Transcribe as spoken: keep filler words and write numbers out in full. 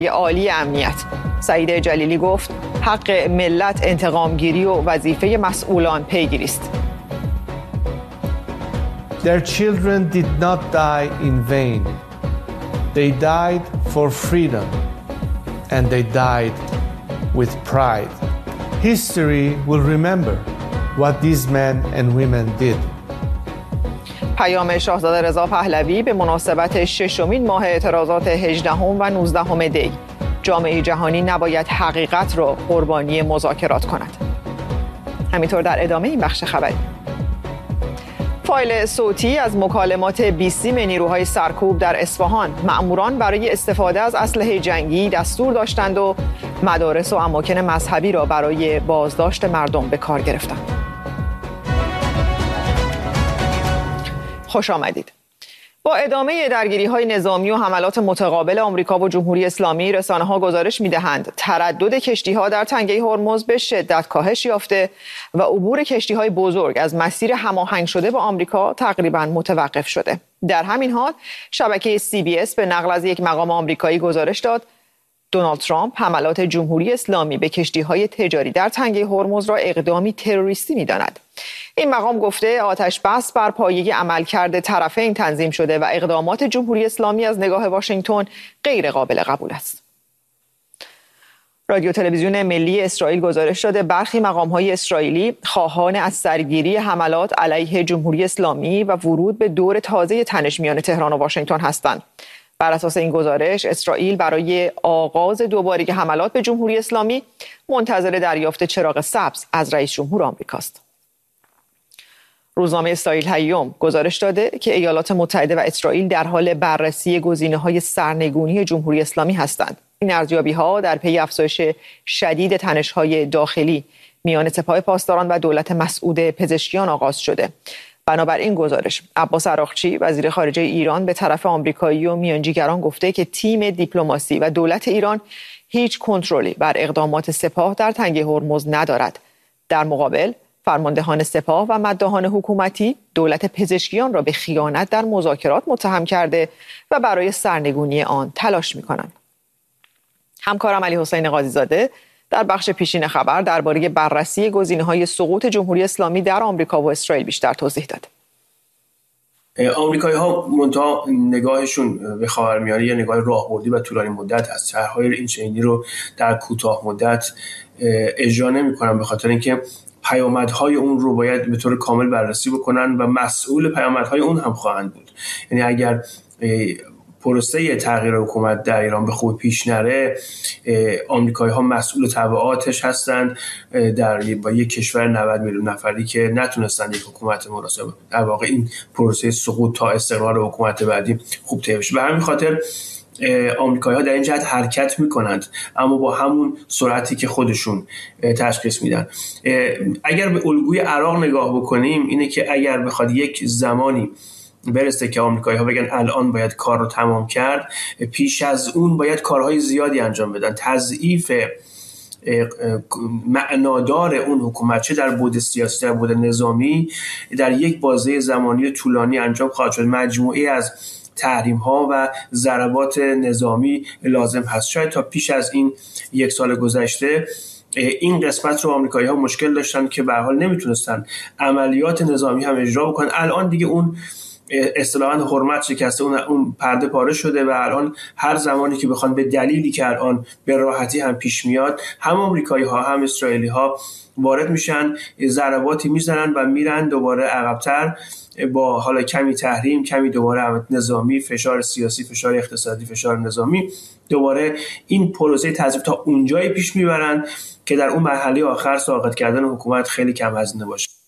عالی امنیت سعید جلیلی گفت حق ملت انتقام گیری و وظیفه مسئولان پیگیری است. Their children did not die in vain. They died for freedom and they died with pride. History will remember what these men and women did. پیام شاهزاده رضا پهلوی به مناسبت ششمین ماه اعتراضات هجدهم و نوزدهم دی. جامعه جهانی نباید حقیقت را قربانی مذاکرات کند. همینطور در ادامه این بخش خبری فایل صوتی از مکالمات بیستیم نیروهای سرکوب در اصفهان. مأموران برای استفاده از اسلحه جنگی دستور داشتند و مدارس و اماکن مذهبی را برای بازداشت مردم به کار گرفتند. خوش آمدید. با ادامه درگیری‌های نظامی و حملات متقابل آمریکا و جمهوری اسلامی، رسانه‌ها گزارش می‌دهند تردد کشتی‌ها در تنگه هرمز به شدت کاهش یافته و عبور کشتی‌های بزرگ از مسیر هماهنگ شده با آمریکا تقریباً متوقف شده. در همین حال شبکه سی بی اس به نقل از یک مقام آمریکایی گزارش داد دونالد ترامپ حملات جمهوری اسلامی به کشتی‌های تجاری در تنگه هرمز را اقدامی تروریستی می‌داند. این مقام گفته آتش بس بر پایه عملکرد طرفین تنظیم شده و اقدامات جمهوری اسلامی از نگاه واشنگتن غیر قابل قبول است. رادیو تلویزیون ملی اسرائیل گزارش داده برخی مقام‌های اسرائیلی خواهان از سرگیری حملات علیه جمهوری اسلامی و ورود به دور تازه تنش میان تهران و واشنگتن هستند. بر اساس این گزارش اسرائیل برای آغاز دوباره حملات به جمهوری اسلامی منتظر دریافت چراغ سبز از رئیس جمهور آمریکاست. روزنامه اسرائیل هیوم گزارش داده که ایالات متحده و اسرائیل در حال بررسی گزینه‌های سرنگونی جمهوری اسلامی هستند. این ارزیابی‌ها در پی افزایش شدید تنش‌های داخلی میان سپاه پاسداران و دولت مسعود پزشکیان آغاز شده. بنابراین گزارش عباس عراقچی وزیر خارجه ایران به طرف آمریکایی و میانجیگران گفته که تیم دیپلماسی و دولت ایران هیچ کنترلی بر اقدامات سپاه در تنگه هرمز ندارد. در مقابل فرماندهان سپاه و مداحان حکومتی دولت پزشکیان را به خیانت در مذاکرات متهم کرده و برای سرنگونی آن تلاش می‌کنند. همکارم علی حسین قاضی‌زاده در بخش پیشین خبر درباره بررسی گزینه‌های سقوط جمهوری اسلامی در آمریکا و اسرائیل بیشتر توضیح داد. آمریکایی‌ها منتها نگاهشون به خاورمیانه یه نگاه راهبردی و طولانی مدت هست. طرح‌های این چنینی رو در کوتاه مدت اجرا نمی‌کنن به خاطر اینکه پیامدهای اون رو باید به طور کامل بررسی بکنن و مسئول پیامدهای اون هم خواهند بود. یعنی اگر پروسه تغییر حکومت در ایران به خوبی پیش نره، آمریکایی‌ها مسئول تبعاتش هستند در با یک کشور نود میلیون نفری که نتونستن یک حکومت مناسب در واقع این پروسه سقوط تا استقرار حکومت بعدی خوب طی بشه. به همین خاطر آمریکایی‌ها در این جهت حرکت میکنند، اما با همون سرعتی که خودشون تشخیص میدن. اگر به الگوی عراق نگاه بکنیم اینه که اگر بخواد یک زمانی برسه که آمریکایی‌ها بگن الان باید کار رو تمام کرد، پیش از اون باید کارهای زیادی انجام بدن. تضعیف معنادار اون حکومت چه در بعد سیاسی در بعد نظامی در یک بازه زمانی طولانی انجام خواهد شد. مجموعه از تحریم ها و ضربات نظامی لازم هست. شاید تا پیش از این یک سال گذشته این قسمت رو آمریکایی ها مشکل داشتن که به هر حال نمیتونستن عملیات نظامی هم اجرا بکنن. الان دیگه اون اصطلاحاً حرمت شکسته، اون اون پرده پاره شده و الان هر زمانی که بخوان به دلیلی که الان به راحتی هم پیش میاد، هم آمریکایی ها هم اسرائیلی ها وارد میشن، ضرباتی میزنن و میرن دوباره عقب‌تر با حالا کمی تحریم، کمی دوباره نظامی، فشار سیاسی، فشار اقتصادی، فشار نظامی، دوباره این پروسه تضعیف تا اونجایی پیش میبرن که در اون مرحله آخر ساقط کردن حکومت خیلی کم هزینه باشه.